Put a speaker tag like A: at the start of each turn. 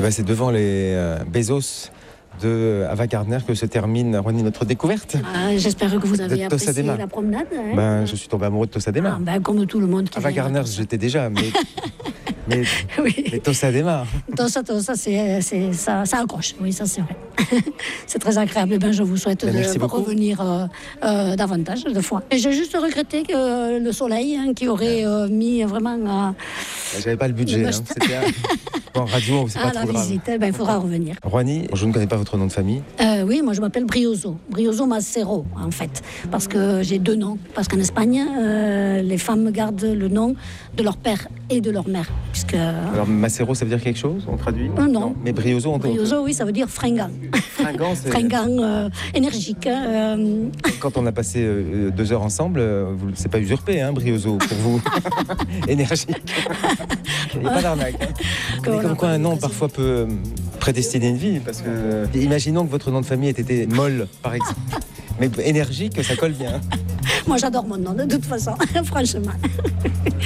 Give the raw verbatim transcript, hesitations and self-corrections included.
A: ben, c'est devant les euh, Bezos de Ava Gardner que se termine, Ronnie, notre découverte.
B: Ah, j'espère que vous avez
A: De
B: apprécié
A: Tossadema.
B: la promenade. Hein.
A: Ben, je suis tombé amoureux de Tossadema.
B: Ah, ben, comme tout le monde qui
A: Ava
B: vient
A: Gardner,
B: à Tossa.
A: j'étais déjà, mais, mais,
B: Oui.
A: mais Tossadema.
B: Tossa, Tossa, c'est, c'est, ça, ça accroche. Oui, ça c'est vrai. C'est très agréable. Ben, je vous souhaite
A: Ben,
B: de
A: merci beaucoup.
B: revenir euh, euh, davantage de fois. Et j'ai juste regretté que euh, le soleil, hein, qui aurait euh, mis vraiment euh,
A: J'avais pas le budget.
B: Le
A: Hein.
B: must.
A: C'était un- En radio, c'est
B: à
A: pas
B: la
A: trop grave.
B: visite. Ben, il faudra revenir.
A: Ronnie, je ne connais pas votre nom de famille.
B: Euh, oui, moi je m'appelle Brioso, Brioso Macero en fait, parce que j'ai deux noms. Parce qu'en Espagne, euh, les femmes gardent le nom de leur père et de leur mère. Puisque
A: Alors, Macero, ça veut dire quelque chose? On traduit?
B: Euh, non.
A: Mais Brioso, on
B: Brioso, oui, ça veut dire fringant.
A: Fringant, c'est...
B: Fringant, euh, énergique. hein, euh,
A: Quand on a passé euh, deux heures ensemble, euh, vous, c'est pas usurpé, hein, Brioso, pour vous. Énergique. Il n'y a pas d'arnaque. Hein.
B: Que
A: Mais
B: on a
A: comme quoi
B: pas
A: un nom
B: l'occasion.
A: parfois peut euh, prédestiner une vie, parce que euh, imaginons que votre nom de famille ait été Molle, par exemple. Mais énergique, ça colle bien.
B: Moi j'adore mon nom de toute façon, franchement.